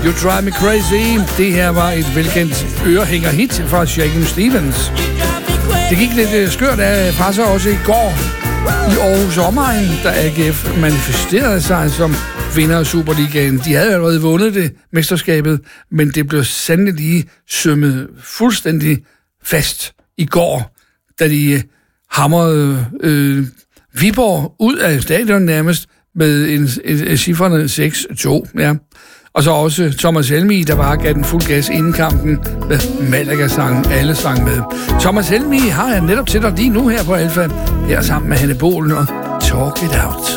You Drive Me Crazy. Det her var et velkendt ørehænger-hit fra Shakin' Stevens. Det gik lidt skørt af fra sig også i går i Aarhus omegn, da AGF manifesterede sig som vinder af Superligaen. De havde allerede vundet det mesterskabet, men det blev sandelig lige sømmet fuldstændig fast i går, da de hamrede Viborg ud af stadion nærmest med en cifrene 6-2. Ja. Og så også Thomas Helmig, der bare gav den fuld gas inden kampen med Malaga-sangen, alle sang med. Thomas Helmig har jeg netop til dig lige nu her på Alfa, her sammen med Hanne Bolen og Talk It Out.